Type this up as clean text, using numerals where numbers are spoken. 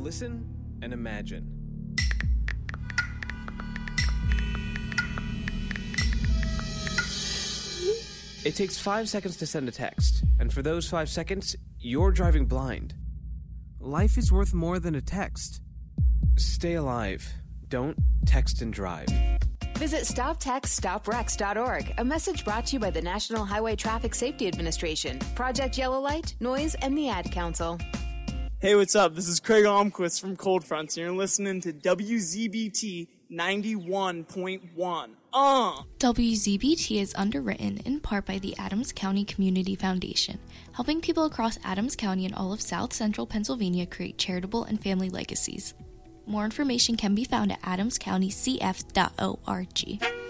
Listen and imagine. It takes 5 seconds to send a text, and for those 5 seconds, you're driving blind. Life is worth more than a text. Stay alive. Don't text and drive. Visit StopTextStopWrecks.org, a message brought to you by the National Highway Traffic Safety Administration, Project Yellow Light, Noise, and the Ad Council. Hey, what's up? This is Craig Almquist from Cold Fronts, and you're listening to WZBT 91.1. WZBT is underwritten in part by the Adams County Community Foundation, helping people across Adams County and all of South Central Pennsylvania create charitable and family legacies. More information can be found at adamscountycf.org.